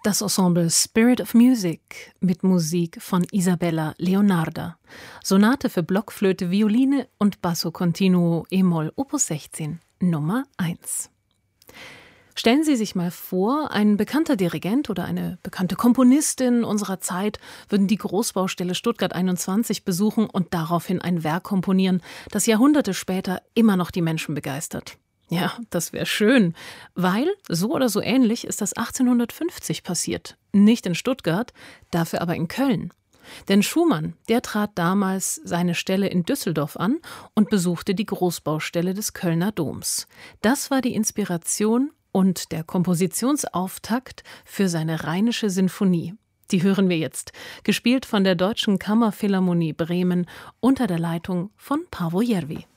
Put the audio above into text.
Das Ensemble Spirit of Music mit Musik von Isabella Leonarda. Sonate für Blockflöte, Violine und Basso Continuo e-Moll Opus 16 Nummer 1. Stellen Sie sich mal vor, ein bekannter Dirigent oder eine bekannte Komponistin unserer Zeit würden die Großbaustelle Stuttgart 21 besuchen und daraufhin ein Werk komponieren, das Jahrhunderte später immer noch die Menschen begeistert. Ja, das wäre schön, weil so oder so ähnlich ist das 1850 passiert. Nicht in Stuttgart, dafür aber in Köln. Denn Schumann, der trat damals seine Stelle in Düsseldorf an und besuchte die Großbaustelle des Kölner Doms. Das war die Inspiration und der Kompositionsauftakt für seine Rheinische Sinfonie. Die hören wir jetzt, gespielt von der Deutschen Kammerphilharmonie Bremen unter der Leitung von Paavo Järvi.